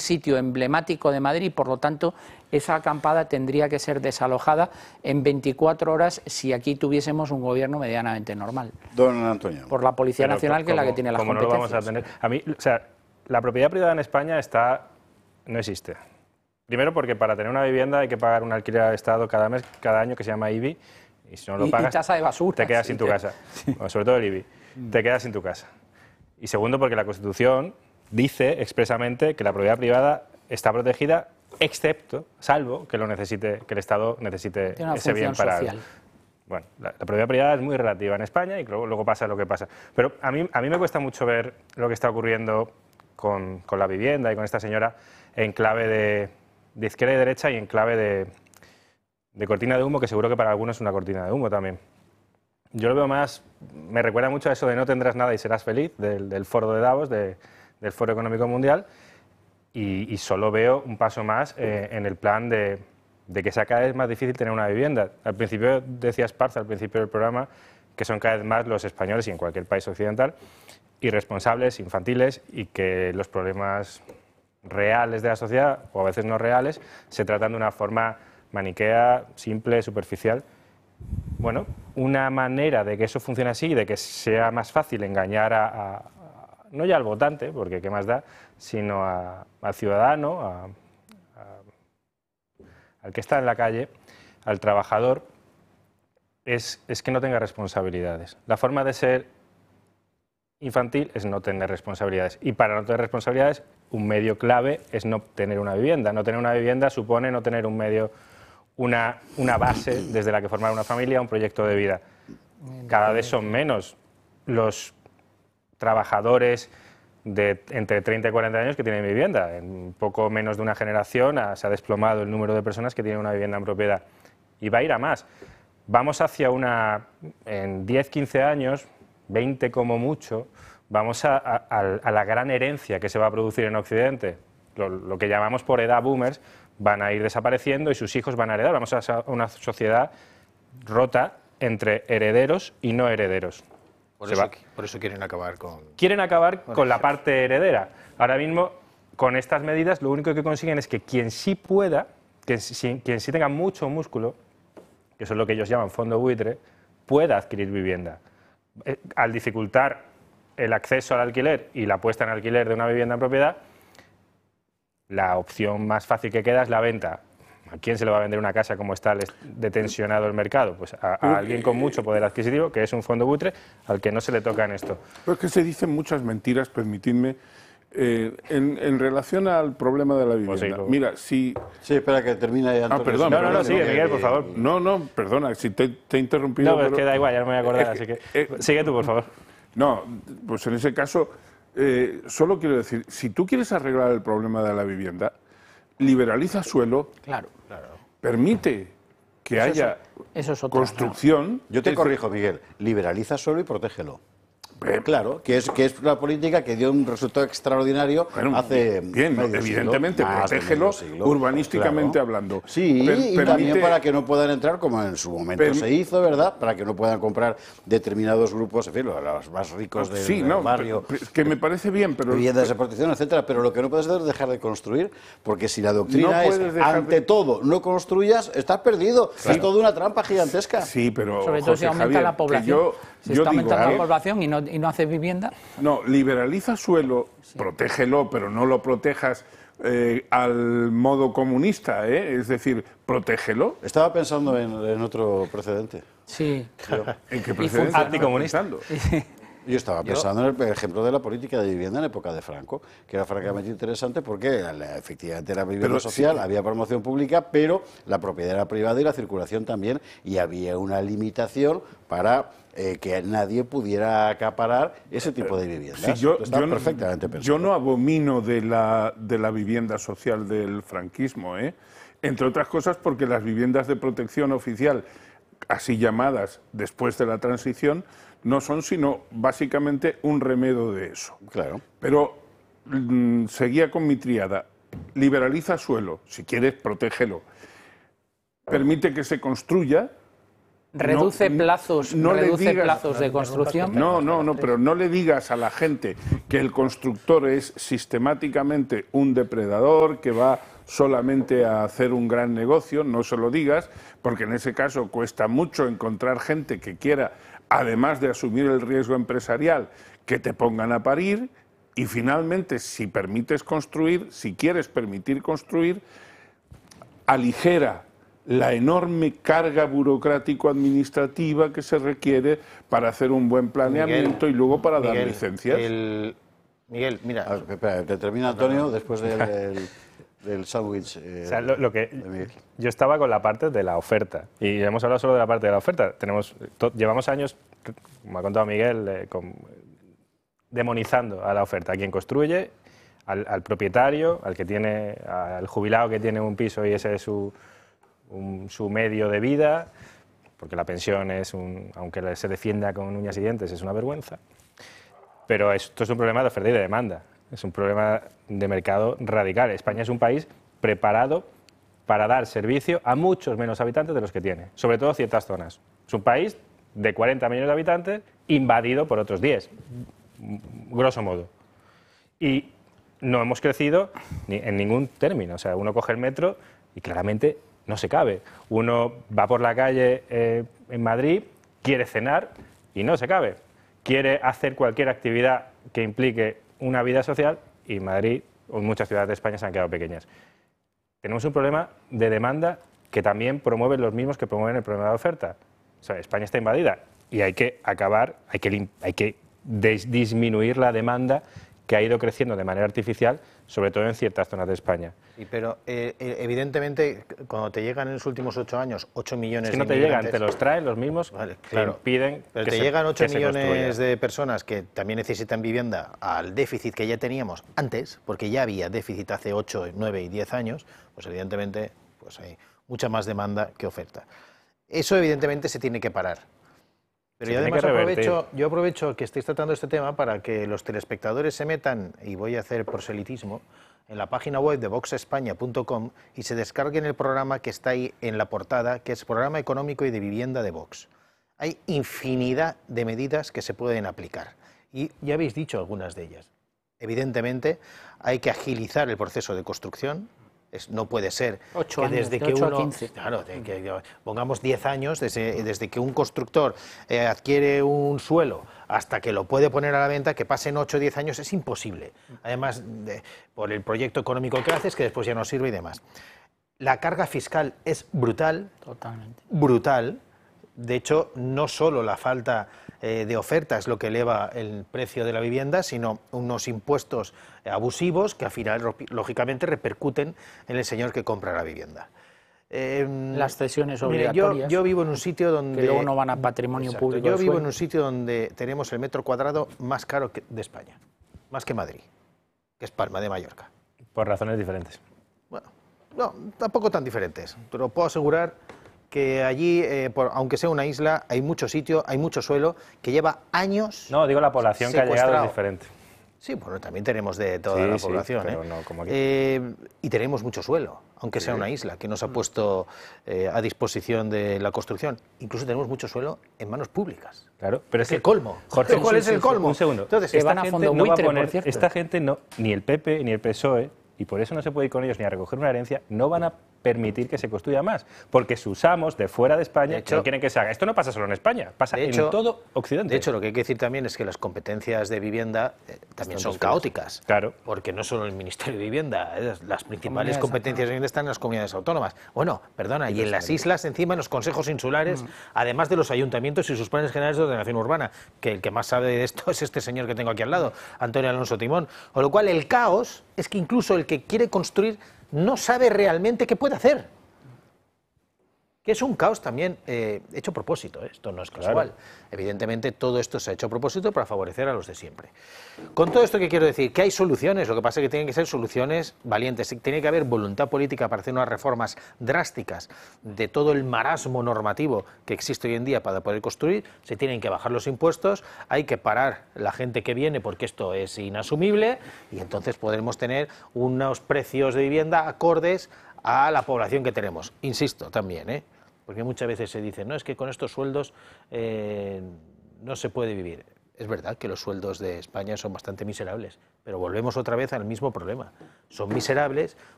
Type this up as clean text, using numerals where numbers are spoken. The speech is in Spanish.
sitio emblemático de Madrid, por lo tanto, esa acampada tendría que ser desalojada en 24 horas si aquí tuviésemos un gobierno medianamente normal. Don Antonio. Por la Policía Nacional, que es la que tiene las competencias. No lo vamos a tener. A mí, o sea, la propiedad privada en España no existe. Primero porque para tener una vivienda hay que pagar un alquiler al Estado cada año que se llama IBI, y si no lo pagas, y tasa de basura, te quedas sin tu casa. Bueno, sobre todo el IBI, te quedas sin tu casa. Y segundo porque la Constitución dice expresamente que la propiedad privada está protegida excepto, salvo que lo necesite, que el Estado necesite ese bien para algo. Bueno, la propiedad privada es muy relativa en España y luego pasa lo que pasa. Pero a mí me cuesta mucho ver lo que está ocurriendo con la vivienda y con esta señora en clave de izquierda y derecha y en clave de cortina de humo, que seguro que para algunos es una cortina de humo también. Yo lo veo más, me recuerda mucho a eso de no tendrás nada y serás feliz, del foro de Davos, del Foro Económico Mundial, y solo veo un paso más en el plan de que sea cada vez más difícil tener una vivienda. Al principio decía Esparza, al principio del programa, que son cada vez más los españoles y en cualquier país occidental irresponsables, infantiles, y que los problemas reales de la sociedad, o a veces no reales, se tratan de una forma maniquea, simple, superficial. Bueno, una manera de que eso funcione así y de que sea más fácil engañar no ya al votante, porque qué más da, sino al ciudadano, al que está en la calle, al trabajador, es que no tenga responsabilidades. La forma de ser infantil es no tener responsabilidades. Y para no tener responsabilidades, un medio clave es no tener una vivienda. No tener una vivienda supone no tener un medio, una base desde la que formar una familia, un proyecto de vida. Cada vez son menos los trabajadores de entre 30 y 40 años que tienen vivienda. En poco menos de una generación se ha desplomado el número de personas que tienen una vivienda en propiedad. Y va a ir a más. Vamos hacia en 10, 15 años, 20 como mucho, vamos a la gran herencia que se va a producir en Occidente. Lo que llamamos por edad boomers van a ir desapareciendo y sus hijos van a heredar. Vamos a una sociedad rota entre herederos y no herederos. Por eso quieren acabar con... Quieren acabar con la parte heredera. Ahora mismo, con estas medidas, lo único que consiguen es que quien sí pueda, quien sí tenga mucho músculo, que eso es lo que ellos llaman fondo buitre, pueda adquirir vivienda. Al dificultar el acceso al alquiler y la puesta en alquiler de una vivienda en propiedad, la opción más fácil que queda es la venta. ¿A quién se le va a vender una casa como está de tensionado el mercado? Pues a alguien con mucho poder adquisitivo, que es un fondo buitre, al que no se le toca en esto. Pero es que se dicen muchas mentiras, permitidme, en relación al problema de la vivienda. Pues sí, mira, si... Sí, espera que termine Antonio. Perdón. No, sigue, Miguel, por favor. No, perdona, si te he interrumpido... No, pero es que da igual, ya no me voy a acordar, así que... Sigue tú, por favor. No, pues en ese caso, solo quiero decir, si tú quieres arreglar el problema de la vivienda, liberaliza suelo, Claro. permite que haya construcción... Yo te corrijo, Miguel, liberaliza suelo y protégelo. Claro, que es la política que dio un resultado extraordinario hace bien, evidentemente, siglo, protégelo urbanísticamente hablando. Sí, y también para que no puedan entrar, como en su momento se hizo, ¿verdad? Para que no puedan comprar determinados grupos, en fin, los más ricos del barrio. Que me parece bien, pero... Viviendas de protección, etcétera, pero lo que no puedes hacer es dejar de construir, porque si la doctrina es, ante todo, no construyas, estás perdido. Claro. Es toda una trampa gigantesca. Sí, pero, sobre todo si aumenta la población. Si está aumentando la población y no haces vivienda... No, liberaliza suelo, protégelo, pero no lo protejas al modo comunista, es decir, protégelo. Estaba pensando en otro precedente. Sí. ¿En qué precedente? Anticomunista. Yo estaba pensando en el ejemplo de la política de vivienda en época de Franco, que era francamente interesante porque efectivamente era vivienda social, había promoción pública, pero la propiedad era privada y la circulación también, y había una limitación para que nadie pudiera acaparar ese tipo de viviendas. Sí, perfectamente pensado. Yo no abomino de la vivienda social del franquismo, entre otras cosas porque las viviendas de protección oficial, así llamadas después de la transición, no son sino básicamente un remedio de eso. Claro. Pero seguía con mi tríada. Liberaliza suelo, si quieres, protégelo. Permite que se construya Reduce plazos de construcción. No, pero no le digas a la gente que el constructor es sistemáticamente un depredador, que va solamente a hacer un gran negocio, no se lo digas, porque en ese caso cuesta mucho encontrar gente que quiera, además de asumir el riesgo empresarial, que te pongan a parir, y finalmente, si permites construir, si quieres permitir construir, aligera la enorme carga burocrático-administrativa que se requiere para hacer un buen planeamiento y luego para dar licencias. Miguel, mira... Espera, te termina Antonio después del sándwich. O sea, yo estaba con la parte de la oferta y hemos hablado solo de la parte de la oferta. Llevamos años, como ha contado Miguel, demonizando a la oferta, a quien construye, al propietario, al jubilado que tiene un piso y ese es su medio de vida, porque la pensión aunque se defienda con uñas y dientes, es una vergüenza. Pero esto es un problema de oferta y de demanda, es un problema de mercado radical. España es un país preparado para dar servicio a muchos menos habitantes de los que tiene, sobre todo ciertas zonas. Es un país de 40 millones de habitantes invadido por otros 10, grosso modo. Y no hemos crecido en ningún término. O sea, uno coge el metro y claramente no se cabe. Uno va por la calle en Madrid, quiere cenar y no se cabe. Quiere hacer cualquier actividad que implique una vida social y Madrid o muchas ciudades de España se han quedado pequeñas. Tenemos un problema de demanda que también promueven los mismos que promueven el problema de oferta. O sea, España está invadida y hay que acabar, hay que disminuir la demanda que ha ido creciendo de manera artificial, sobre todo en ciertas zonas de España. Sí, pero evidentemente, cuando te llegan en los últimos 8 años 8 millones de no te llegan, te los traen los mismos que impiden pero te llegan 8 millones de personas que también necesitan vivienda al déficit que ya teníamos antes, porque ya había déficit hace 8, 9 y 10 años, pues evidentemente pues hay mucha más demanda que oferta. Eso evidentemente se tiene que parar. Pero yo además aprovecho que estéis tratando este tema para que los telespectadores se metan, y voy a hacer proselitismo, en la página web de voxespaña.com y se descarguen el programa que está ahí en la portada, que es Programa Económico y de Vivienda de Vox. Hay infinidad de medidas que se pueden aplicar y ya habéis dicho algunas de ellas. Evidentemente hay que agilizar el proceso de construcción. No puede ser que desde que uno, claro, que pongamos 10 años, desde que un constructor adquiere un suelo hasta que lo puede poner a la venta, que pasen 8 o 10 años, es imposible. Además, por el proyecto económico que haces, que después ya no sirve y demás. La carga fiscal es brutal, totalmente brutal. De hecho, no solo la falta de oferta es lo que eleva el precio de la vivienda, sino unos impuestos abusivos que al final, lógicamente, repercuten en el señor que compra la vivienda. Las cesiones obligatorias. Yo vivo en un sitio donde... Que luego no van a patrimonio público. Yo vivo en un sitio donde tenemos el metro cuadrado más caro de España, más que Madrid, que es Palma de Mallorca. Por razones diferentes. Bueno, no, tampoco tan diferentes, pero puedo asegurar que allí, aunque sea una isla, hay mucho sitio, hay mucho suelo, que lleva años. No, digo la población que ha llegado es diferente. Sí, bueno, también tenemos de toda la población, pero no como aquí. Y tenemos mucho suelo, aunque sea una isla, que nos ha puesto a disposición de la construcción. Incluso tenemos mucho suelo en manos públicas. Claro, pero es el colmo. Jorge, ¿cuál es el colmo? Un segundo. Entonces, esta gente, ni el PP ni el PSOE, y por eso no se puede ir con ellos ni a recoger una herencia, no van a permitir que se construya más, porque sus amos de fuera de España no quieren que se haga. Esto no pasa solo en España, pasa en todo Occidente. De hecho, lo que hay que decir también es que las competencias de vivienda también son caóticas. Claro. Porque no solo el Ministerio de Vivienda, las principales competencias de vivienda están en las comunidades autónomas. Bueno, perdona, y en las islas, encima en los consejos insulares, además de los ayuntamientos y sus planes generales de ordenación urbana, que el que más sabe de esto es este señor que tengo aquí al lado, Antonio Alonso Timón. Con lo cual, el caos es que incluso el que quiere construir no sabe realmente qué puede hacer. Que es un caos también hecho a propósito, esto no es casual. Claro. Evidentemente todo esto se ha hecho a propósito para favorecer a los de siempre. Con todo esto, ¿qué quiero decir? Que hay soluciones, lo que pasa es que tienen que ser soluciones valientes. Tiene que haber voluntad política para hacer unas reformas drásticas de todo el marasmo normativo que existe hoy en día para poder construir. Se tienen que bajar los impuestos, hay que parar la gente que viene porque esto es inasumible y entonces podremos tener unos precios de vivienda acordes a la población que tenemos. Insisto también, porque muchas veces se dice, no, es que con estos sueldos no se puede vivir. Es verdad que los sueldos de España son bastante miserables, pero volvemos otra vez al mismo problema. Son miserables